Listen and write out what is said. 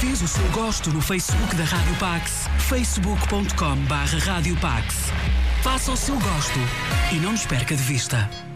Fiz o seu gosto no Facebook da Rádio Pax, facebook.com/Rádio Pax. Faça o seu gosto e não nos perca de vista.